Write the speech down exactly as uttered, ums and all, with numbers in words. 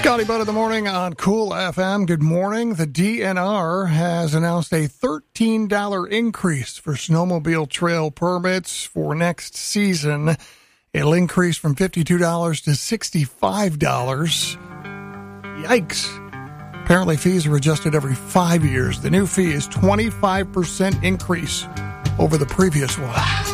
Scotty Butt of the Morning on Cool F M. Good morning. The D N R has announced a thirteen dollars increase for snowmobile trail permits for next season. It'll increase from fifty-two dollars to sixty-five dollars. Yikes. Apparently fees are adjusted every five years. The new fee is twenty-five percent increase over the previous one.